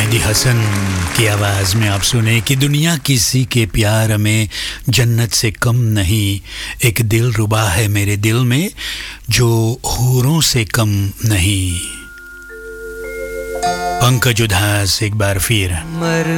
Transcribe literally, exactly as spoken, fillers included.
मेहदी हसन की आवाज़ में आप सुने कि दुनिया किसी के प्यार में जन्नत से कम नहीं, एक दिल रुबा है मेरे दिल में जो हूरों से कम नहीं। पंकज उधास एक बार फिर।